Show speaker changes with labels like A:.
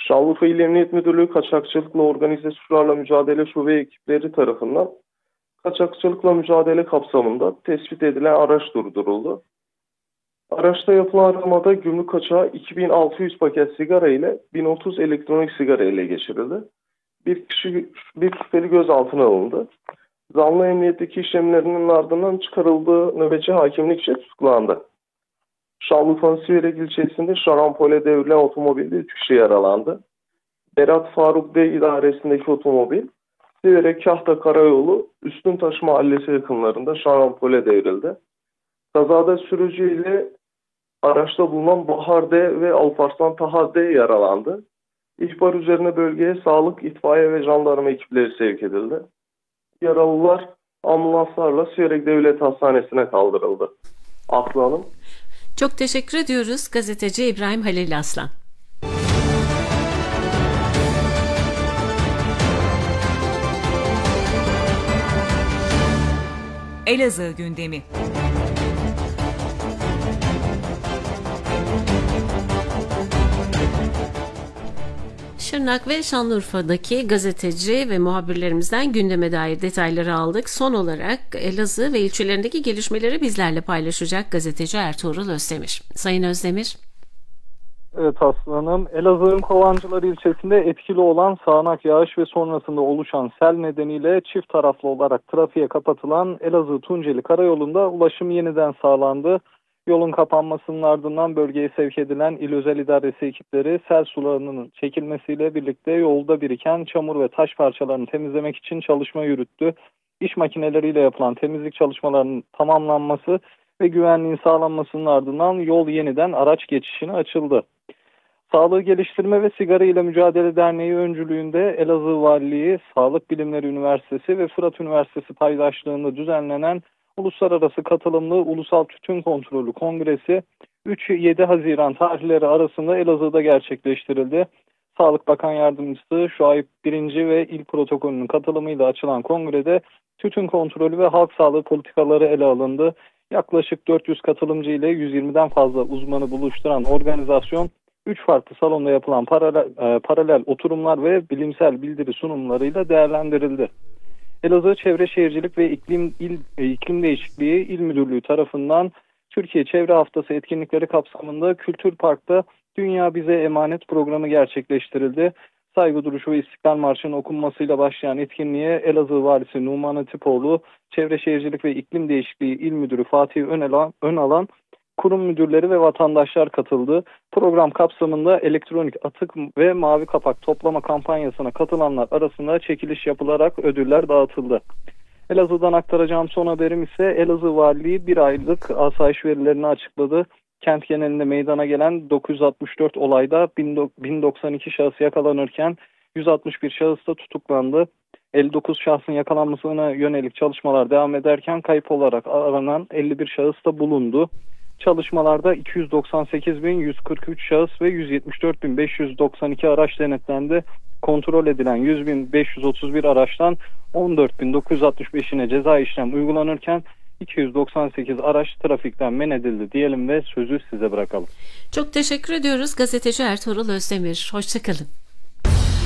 A: Şanlıurfa İl Emniyet Müdürlüğü Kaçakçılıkla Organize Suçlarla Mücadele Şube ekipleri tarafından kaçakçılıkla mücadele kapsamında tespit edilen araç durduruldu. Araçta yapılan aramada gümrük kaçağı 2600 paket sigara ile 1030 elektronik sigara ele geçirildi. Bir şüpheli gözaltına alındı. Zanlı emniyetteki işlemlerinin ardından çıkarıldığı nöbetçi hakimlikçe tutuklandı. Şanlıurfa'nın Siverek ilçesinde şarampole devrilen otomobilde 3 kişi yaralandı. Berat Faruk D idaresindeki otomobil Siverek Kahta Karayolu Üstüntaş Mahallesi yakınlarında şarampole devrildi. Kazada sürücü ile araçta bulunan Bahar D ve Alparslan Taha D yaralandı. İhbar üzerine bölgeye sağlık, itfaiye ve jandarma ekipleri sevk edildi. Yaralılar ambulanslarla Siverek Devlet Hastanesi'ne kaldırıldı. Aslı Hanım.
B: Çok teşekkür ediyoruz gazeteci İbrahim Halil Aslan.
C: Elazığ gündemi.
B: Şırnak ve Şanlıurfa'daki gazeteci ve muhabirlerimizden gündeme dair detayları aldık. Son olarak Elazığ ve ilçelerindeki gelişmeleri bizlerle paylaşacak gazeteci Ertuğrul Özdemir. Sayın Özdemir.
D: Evet Aslı Hanım, Elazığ'ın Kovancılar ilçesinde etkili olan sağanak yağış ve sonrasında oluşan sel nedeniyle çift taraflı olarak trafiğe kapatılan Elazığ-Tunceli Karayolu'nda ulaşım yeniden sağlandı. Yolun kapanmasının ardından bölgeye sevk edilen İl Özel İdaresi ekipleri sel sularının çekilmesiyle birlikte yolda biriken çamur ve taş parçalarını temizlemek için çalışma yürüttü. İş makineleriyle yapılan temizlik çalışmalarının tamamlanması ve güvenliğin sağlanmasının ardından yol yeniden araç geçişine açıldı. Sağlığı Geliştirme ve Sigara ile Mücadele Derneği öncülüğünde Elazığ Valiliği, Sağlık Bilimleri Üniversitesi ve Fırat Üniversitesi paydaşlığında düzenlenen Uluslararası Katılımlı Ulusal Tütün Kontrolü Kongresi 3-7 Haziran tarihleri arasında Elazığ'da gerçekleştirildi. Sağlık Bakan Yardımcısı Şuayb Birinci ve İl Protokolü'nün katılımıyla açılan kongrede tütün kontrolü ve halk sağlığı politikaları ele alındı. Yaklaşık 400 katılımcı ile 120'den fazla uzmanı buluşturan organizasyon 3 farklı salonda yapılan paralel oturumlar ve bilimsel bildiri sunumlarıyla değerlendirildi. Elazığ Çevre Şehircilik ve İklim Değişikliği İl Müdürlüğü tarafından Türkiye Çevre Haftası etkinlikleri kapsamında Kültür Park'ta Dünya Bize Emanet programı gerçekleştirildi. Saygı duruşu ve İstiklal Marşı'nın okunmasıyla başlayan etkinliğe Elazığ Valisi Numan Atipoğlu, Çevre Şehircilik ve İklim Değişikliği İl Müdürü Fatih Önalan, kurum müdürleri ve vatandaşlar katıldı. Program kapsamında elektronik atık ve mavi kapak toplama kampanyasına katılanlar arasında çekiliş yapılarak ödüller dağıtıldı. Elazığ'dan aktaracağım son haberim ise Elazığ Valiliği bir aylık asayiş verilerini açıkladı. Kent genelinde meydana gelen 964 olayda 1092 şahıs yakalanırken 161 şahıs da tutuklandı. 59 şahsın yakalanmasına yönelik çalışmalar devam ederken kayıp olarak aranan 51 şahıs da bulundu. Çalışmalarda 298.143 şahıs ve 174.592 araç denetlendi. Kontrol edilen 100.531 araçtan 14.965'ine ceza işlem uygulanırken 298 araç trafikten men edildi diyelim ve sözü size bırakalım.
B: Çok teşekkür ediyoruz gazeteci Ertuğrul Özdemir. Hoşçakalın.